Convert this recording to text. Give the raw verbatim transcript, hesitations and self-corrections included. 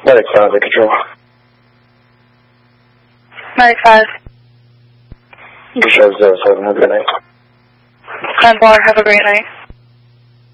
Medic five, the control. Medic five. Control zero seven, have a good night. ten four, have a great night.